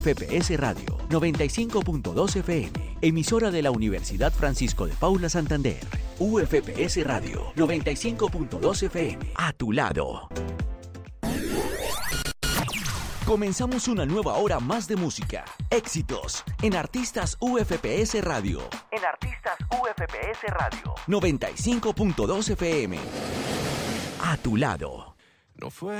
UFPS Radio 95.2 FM, emisora de la Universidad Francisco de Paula Santander. UFPS Radio 95.2 FM, a tu lado. Comenzamos una nueva hora más de música, éxitos, en Artistas UFPS Radio. En Artistas UFPS Radio 95.2 FM, a tu lado. No fue